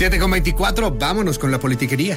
7:24, vámonos con la politiquería.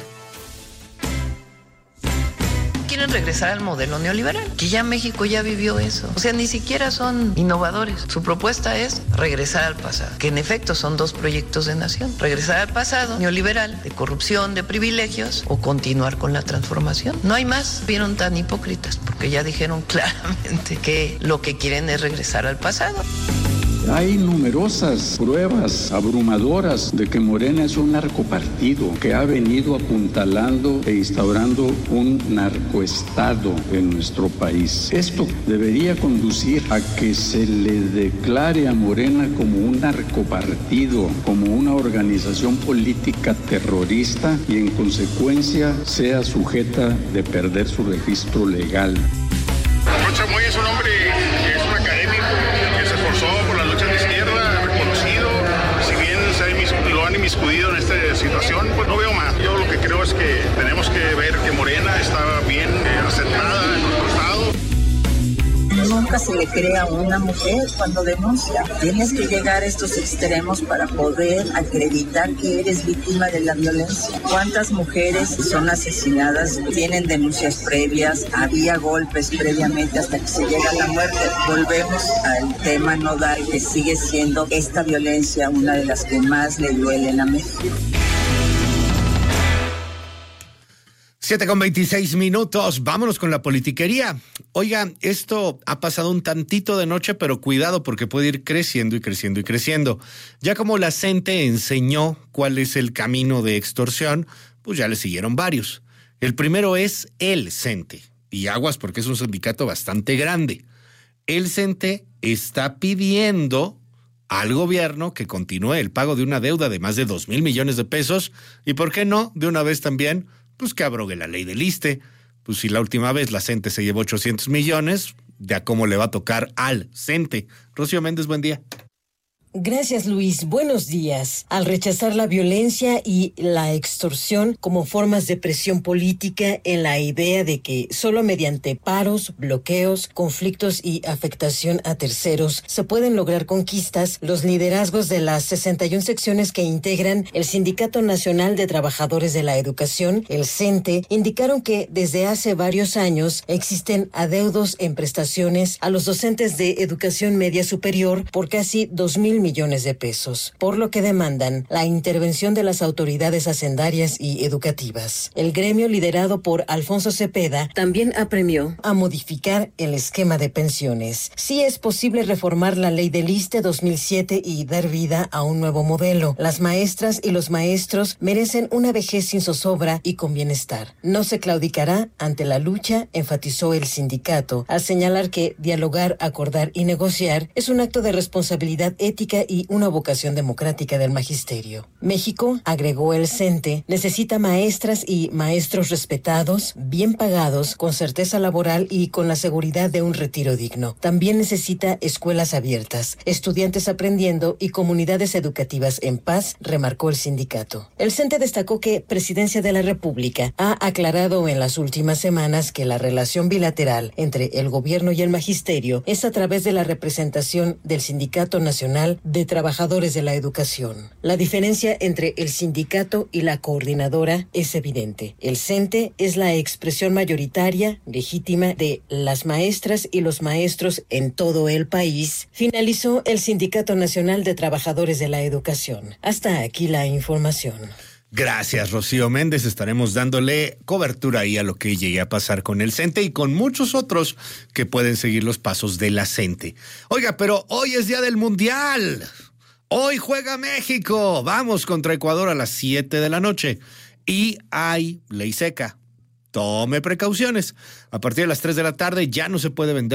Quieren regresar al modelo neoliberal, que ya México ya vivió eso. O sea, ni siquiera son innovadores. Su propuesta es regresar al pasado, que en efecto son dos proyectos de nación. Regresar al pasado neoliberal, de corrupción, de privilegios, o continuar con la transformación. No hay más. Vieron tan hipócritas, porque ya dijeron claramente que lo que quieren es regresar al pasado. Hay numerosas pruebas abrumadoras de que Morena es un narcopartido que ha venido apuntalando e instaurando un narcoestado en nuestro país. Esto debería conducir a que se le declare a Morena como un narcopartido, como una organización política terrorista y en consecuencia sea sujeta de perder su registro legal. Chamoy es un hombre que es un académico que se esforzó por las luchas de izquierda, reconocido. Si bien lo han inmiscuido en esta situación, pues no veo más. Yo lo que creo es que tenemos que ver que Morena está bien asentada en nuestro estado. Nunca se le cree a una mujer cuando denuncia. Tienes que llegar a estos extremos para poder acreditar que eres víctima de la violencia. ¿Cuántas mujeres son asesinadas? Tienen denuncias previas, había golpes previamente hasta que se llega a la muerte. Volvemos al tema nodal, que sigue siendo esta violencia una de las que más le duelen a México. 7:26, vámonos con la politiquería. Oiga, esto ha pasado un tantito de noche, pero cuidado porque puede ir creciendo y creciendo y creciendo. Ya como la CENTE enseñó cuál es el camino de extorsión, pues ya le siguieron varios. El primero es el CENTE, y aguas porque es un sindicato bastante grande. El CENTE está pidiendo al gobierno que continúe el pago de una deuda de más de 2,000 millones de pesos, y por qué no, de una vez también, pues que abrogue la ley del ISSSTE. Pues si la última vez la CENTE se llevó 800 millones, ya cómo le va a tocar al CENTE. Rocío Méndez, buen día. Gracias, Luis. Buenos días. Al rechazar la violencia y la extorsión como formas de presión política en la idea de que solo mediante paros, bloqueos, conflictos y afectación a terceros se pueden lograr conquistas, los liderazgos de las 61 secciones que integran el Sindicato Nacional de Trabajadores de la Educación, el CENTE, indicaron que desde hace varios años existen adeudos en prestaciones a los docentes de educación media superior por casi 2,000 millones de pesos, por lo que demandan la intervención de las autoridades hacendarias y educativas. El gremio liderado por Alfonso Cepeda también apremió a modificar el esquema de pensiones. Sí es posible reformar la ley del ISSSTE 2007 y dar vida a un nuevo modelo. Las maestras y los maestros merecen una vejez sin zozobra y con bienestar. No se claudicará ante la lucha, enfatizó el sindicato, al señalar que dialogar, acordar y negociar es un acto de responsabilidad ética y una vocación democrática del magisterio. México, agregó el CENTE, necesita maestras y maestros respetados, bien pagados, con certeza laboral y con la seguridad de un retiro digno. También necesita escuelas abiertas, estudiantes aprendiendo y comunidades educativas en paz, remarcó el sindicato. El CENTE destacó que Presidencia de la República ha aclarado en las últimas semanas que la relación bilateral entre el gobierno y el magisterio es a través de la representación del Sindicato Nacional de Trabajadores de la Educación. La diferencia entre el sindicato y la coordinadora es evidente. El CENTE es la expresión mayoritaria, legítima, de las maestras y los maestros en todo el país, finalizó el Sindicato Nacional de Trabajadores de la Educación. Hasta aquí la información. Gracias, Rocío Méndez. Estaremos dándole cobertura ahí a lo que llegue a pasar con el CENTE y con muchos otros que pueden seguir los pasos de la CENTE. Oiga, pero hoy es día del Mundial. Hoy juega México. Vamos contra Ecuador a las 7 de la noche. Y hay ley seca. Tome precauciones. A partir de las 3 de la tarde ya no se puede vender